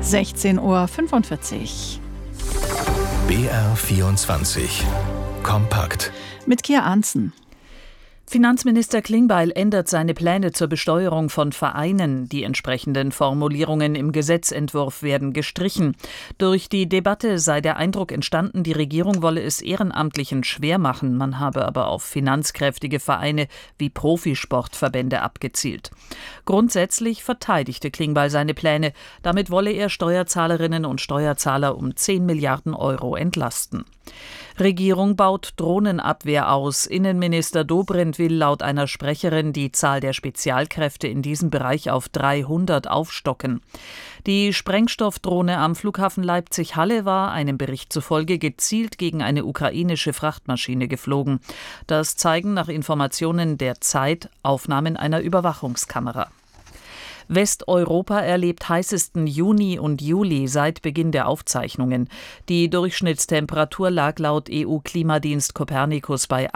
16:45 Uhr. BR24 Kompakt. Mit Kia Arntzen. Finanzminister Klingbeil ändert seine Pläne zur Besteuerung von Vereinen. Die entsprechenden Formulierungen im Gesetzentwurf werden gestrichen. Durch die Debatte sei der Eindruck entstanden, die Regierung wolle es Ehrenamtlichen schwer machen. Man habe aber auf finanzkräftige Vereine wie Profisportverbände abgezielt. Grundsätzlich verteidigte Klingbeil seine Pläne. Damit wolle er Steuerzahlerinnen und Steuerzahler um 10 Milliarden Euro entlasten. Regierung baut Drohnenabwehr aus. Innenminister Dobrindt will laut einer Sprecherin die Zahl der Spezialkräfte in diesem Bereich auf 300 aufstocken. Die Sprengstoffdrohne am Flughafen Leipzig-Halle war einem Bericht zufolge gezielt gegen eine ukrainische Frachtmaschine geflogen. Das zeigen nach Informationen der Zeit Aufnahmen einer Überwachungskamera. Westeuropa erlebt heißesten Juni und Juli seit Beginn der Aufzeichnungen. Die Durchschnittstemperatur lag laut EU-Klimadienst Copernicus bei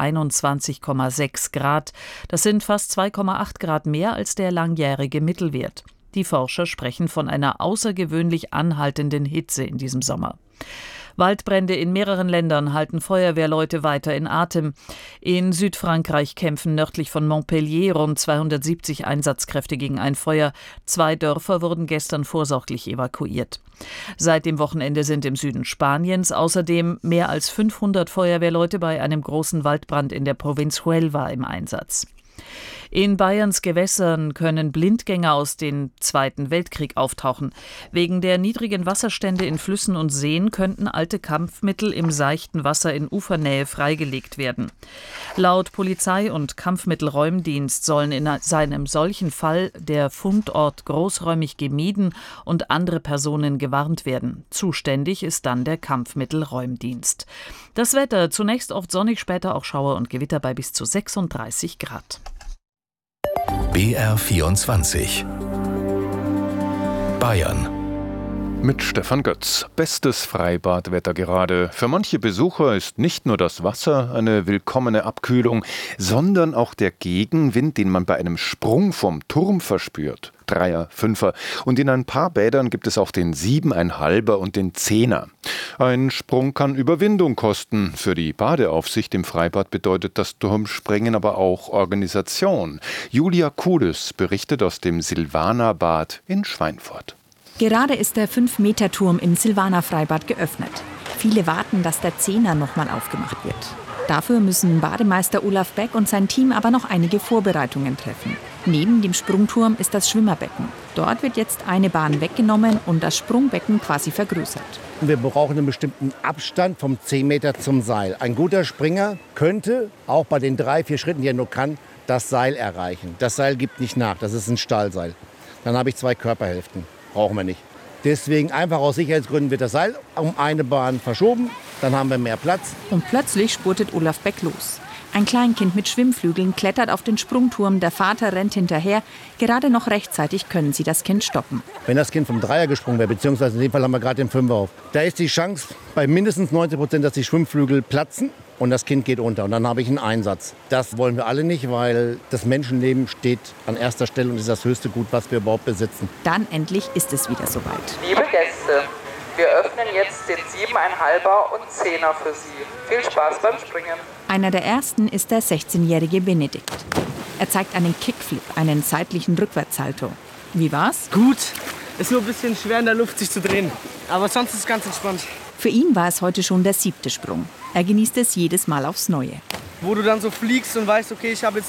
21,6 Grad. Das sind fast 2,8 Grad mehr als der langjährige Mittelwert. Die Forscher sprechen von einer außergewöhnlich anhaltenden Hitze in diesem Sommer. Waldbrände in mehreren Ländern halten Feuerwehrleute weiter in Atem. In Südfrankreich kämpfen nördlich von Montpellier rund 270 Einsatzkräfte gegen ein Feuer. 2 Dörfer wurden gestern vorsorglich evakuiert. Seit dem Wochenende sind im Süden Spaniens außerdem mehr als 500 Feuerwehrleute bei einem großen Waldbrand in der Provinz Huelva im Einsatz. In Bayerns Gewässern können Blindgänger aus dem Zweiten Weltkrieg auftauchen. Wegen der niedrigen Wasserstände in Flüssen und Seen könnten alte Kampfmittel im seichten Wasser in Ufernähe freigelegt werden. Laut Polizei- und Kampfmittelräumdienst sollen in einem solchen Fall der Fundort großräumig gemieden und andere Personen gewarnt werden. Zuständig ist dann der Kampfmittelräumdienst. Das Wetter: zunächst oft sonnig, später auch Schauer und Gewitter bei bis zu 36 Grad. BR24 Bayern. Mit Stefan Götz. Bestes Freibadwetter gerade. Für manche Besucher ist nicht nur das Wasser eine willkommene Abkühlung, sondern auch der Gegenwind, den man bei einem Sprung vom Turm verspürt. 3er, 5er. Und in ein paar Bädern gibt es auch den 7,5er und den 10er. Ein Sprung kann Überwindung kosten. Für die Badeaufsicht im Freibad bedeutet das Turmspringen aber auch Organisation. Julia Kudes berichtet aus dem Silvaner-Bad in Schweinfurt. Gerade ist der 5-Meter-Turm im Silvaner-Freibad geöffnet. Viele warten, dass der 10er nochmal aufgemacht wird. Dafür müssen Bademeister Olaf Beck und sein Team aber noch einige Vorbereitungen treffen. Neben dem Sprungturm ist das Schwimmerbecken. Dort wird jetzt eine Bahn weggenommen und das Sprungbecken quasi vergrößert. Wir brauchen einen bestimmten Abstand vom 10 Meter zum Seil. Ein guter Springer könnte, auch bei den 3-4 Schritten, die er nur kann, das Seil erreichen. Das Seil gibt nicht nach, das ist ein Stahlseil. Dann habe ich 2 Körperhälften, brauchen wir nicht. Deswegen einfach aus Sicherheitsgründen wird das Seil um eine Bahn verschoben, dann haben wir mehr Platz. Und plötzlich spurtet Olaf Beck los. Ein Kleinkind mit Schwimmflügeln klettert auf den Sprungturm, der Vater rennt hinterher. Gerade noch rechtzeitig können sie das Kind stoppen. Wenn das Kind vom 3er gesprungen wäre, beziehungsweise in dem Fall haben wir gerade den 5er auf, da ist die Chance bei mindestens 90%, dass die Schwimmflügel platzen und das Kind geht unter. Und dann habe ich einen Einsatz. Das wollen wir alle nicht, weil das Menschenleben steht an erster Stelle und ist das höchste Gut, was wir überhaupt besitzen. Dann endlich ist es wieder soweit. Liebe Gäste, wir öffnen jetzt den 7,5er und 10er für Sie. Viel Spaß beim Springen. Einer der ersten ist der 16-jährige Benedikt. Er zeigt einen Kickflip, einen seitlichen Rückwärtssalto. Wie war's? Gut. Ist nur ein bisschen schwer in der Luft sich zu drehen. Aber sonst ist es ganz entspannt. Für ihn war es heute schon der 7. Sprung. Er genießt es jedes Mal aufs Neue. Wo du dann so fliegst und weißt, okay, ich habe jetzt